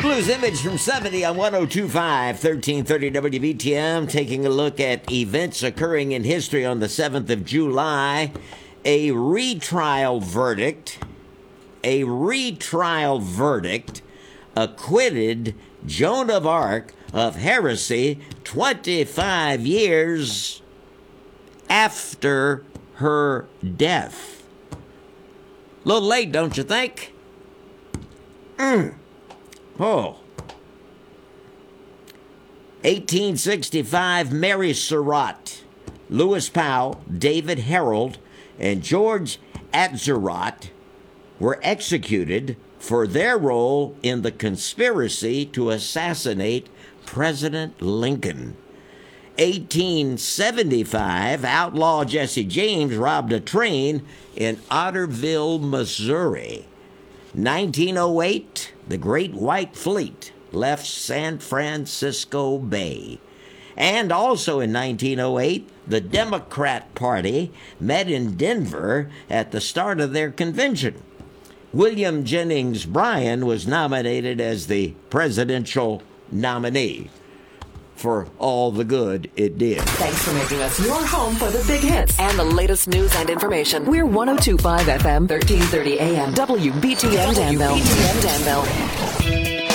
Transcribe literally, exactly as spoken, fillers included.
Blues Image from seventy on one oh two point five, thirteen thirty W B T M, taking a look at events occurring in history on the seventh of July. A retrial verdict, a retrial verdict acquitted Joan of Arc of heresy twenty-five years after her death. A little late, don't you think? Mm. Oh. eighteen sixty-five, Mary Surratt, Lewis Powell, David Harold, and George Atzerodt were executed for their role in the conspiracy to assassinate President Lincoln. eighteen seventy-five, outlaw Jesse James robbed a train in Otterville, Missouri. nineteen oh eight, the Great White Fleet left San Francisco Bay. And also in nineteen oh eight, the Democrat Party met in Denver at the start of their convention. William Jennings Bryan was nominated as the presidential nominee for all the good it did. Thanks for making us your home for the big hits and the latest news and information. We're one oh two point five F M, thirteen thirty A M, W B T M Danville. W B T M Danville.